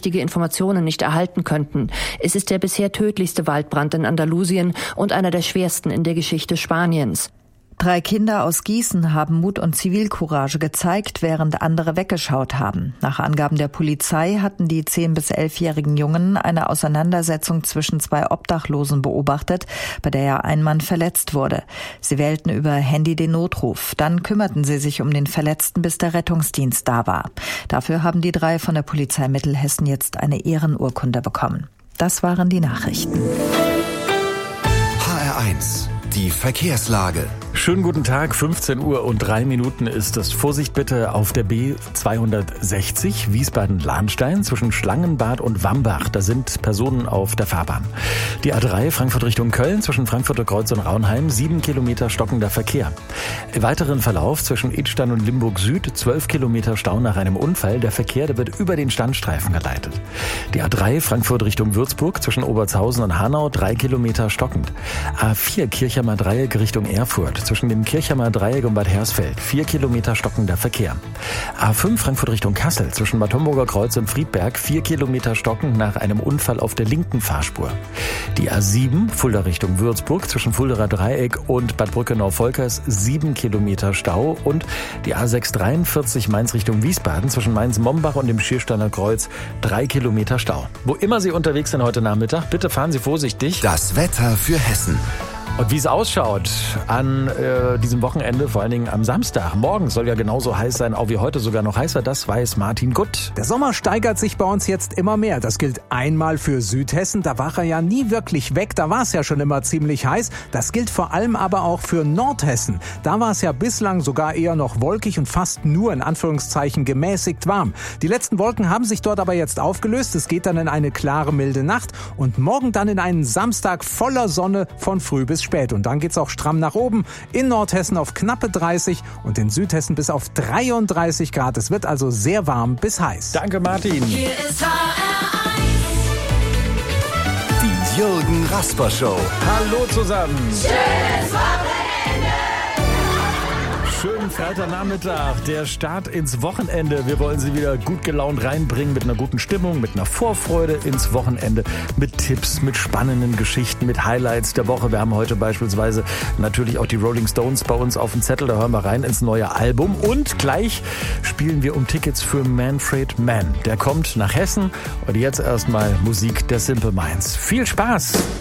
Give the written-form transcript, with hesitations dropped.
wichtige Informationen nicht erhalten könnten. Es ist der bisher tödlichste Waldbrand in Andalusien und einer der schwersten in der Geschichte Spaniens. 3 Kinder aus Gießen haben Mut und Zivilcourage gezeigt, während andere weggeschaut haben. Nach Angaben der Polizei hatten die 10- bis 11-jährigen Jungen eine Auseinandersetzung zwischen 2 Obdachlosen beobachtet, bei der ein Mann verletzt wurde. Sie wählten über Handy den Notruf. Dann kümmerten sie sich um den Verletzten, bis der Rettungsdienst da war. Dafür haben die 3 von der Polizei Mittelhessen jetzt eine Ehrenurkunde bekommen. Das waren die Nachrichten. HR1, die Verkehrslage. Schönen guten Tag, 15:03 ist es. Vorsicht bitte auf der B260 Wiesbaden-Lahnstein zwischen Schlangenbad und Wambach. Da sind Personen auf der Fahrbahn. Die A3 Frankfurt Richtung Köln zwischen Frankfurter Kreuz und Raunheim, 7 Kilometer stockender Verkehr. Im weiteren Verlauf zwischen Idstein und Limburg Süd, 12 Kilometer Stau nach einem Unfall. Der Verkehr, der wird über den Standstreifen geleitet. Die A3 Frankfurt Richtung Würzburg zwischen Obertshausen und Hanau, 3 Kilometer stockend. A4 Kirchheimer Dreieck Richtung Erfurt zwischen dem Kirchheimer Dreieck und Bad Hersfeld, 4 Kilometer stockender Verkehr. A5 Frankfurt Richtung Kassel zwischen Bad Homburger Kreuz und Friedberg, 4 Kilometer stockend nach einem Unfall auf der linken Fahrspur. Die A7 Fulda Richtung Würzburg zwischen Fulderer Dreieck und Bad Brückenau-Volkers, 7 Kilometer Stau. Und die A6 43 Mainz Richtung Wiesbaden zwischen Mainz-Mombach und dem Schiersteiner Kreuz, 3 Kilometer Stau. Wo immer Sie unterwegs sind heute Nachmittag, bitte fahren Sie vorsichtig. Das Wetter für Hessen. Und wie es ausschaut an diesem Wochenende, vor allen Dingen am Samstag. Morgen soll ja genauso heiß sein, auch wie heute sogar noch heißer. Das weiß Martin Gutt. Der Sommer steigert sich bei uns jetzt immer mehr. Das gilt einmal für Südhessen. Da war er ja nie wirklich weg. Da war es ja schon immer ziemlich heiß. Das gilt vor allem aber auch für Nordhessen. Da war es ja bislang sogar eher noch wolkig und fast nur in Anführungszeichen gemäßigt warm. Die letzten Wolken haben sich dort aber jetzt aufgelöst. Es geht dann in eine klare, milde Nacht und morgen dann in einen Samstag voller Sonne von früh bis spät. Und dann geht's auch stramm nach oben. In Nordhessen auf knappe 30 und in Südhessen bis auf 33 Grad. Es wird also sehr warm bis heiß. Danke, Martin. Hier ist HR1. Die Jürgen Rasper Show. Hallo zusammen. Schönes Wochenende. Schönen Freitagnachmittag, der Start ins Wochenende. Wir wollen Sie wieder gut gelaunt reinbringen, mit einer guten Stimmung, mit einer Vorfreude ins Wochenende, mit Tipps, mit spannenden Geschichten, mit Highlights der Woche. Wir haben heute beispielsweise natürlich auch die Rolling Stones bei uns auf dem Zettel. Da hören wir rein ins neue Album. Und gleich spielen wir um Tickets für Manfred Mann. Der kommt nach Hessen. Und jetzt erstmal Musik der Simple Minds. Viel Spaß!